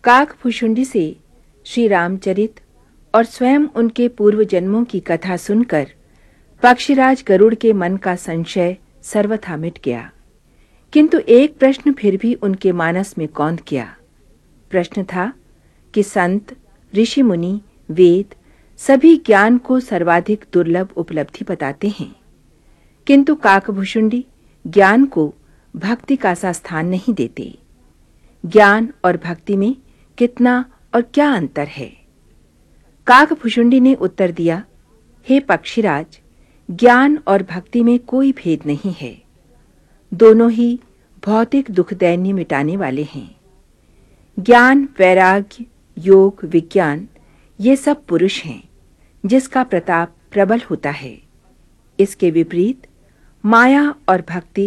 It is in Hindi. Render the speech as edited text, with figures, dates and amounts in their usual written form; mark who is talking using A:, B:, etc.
A: काकभुशुंडी से श्री रामचरित और स्वयं उनके पूर्व जन्मों की कथा सुनकर पक्षीराज गरुड़ के मन का संशय सर्वथा मिट गया। किंतु एक प्रश्न फिर भी उनके मानस में कौंध गया। प्रश्न था कि संत, ऋषि मुनि, वेद सभी ज्ञान को सर्वाधिक दुर्लभ उपलब्धि बताते हैं, किंतु काकभुशुंडी ज्ञान को भक्ति का सा स्थान नहीं देते। ज्ञान और भक्ति में कितना और क्या अंतर है? काकभुशुंडी ने उत्तर दिया, हे पक्षीराज, ज्ञान और भक्ति में कोई भेद नहीं है। दोनों ही भौतिक दुख दैन्य मिटाने वाले हैं। ज्ञान, वैराग्य, योग, विज्ञान ये सब पुरुष हैं जिसका प्रताप प्रबल होता है। इसके विपरीत माया और भक्ति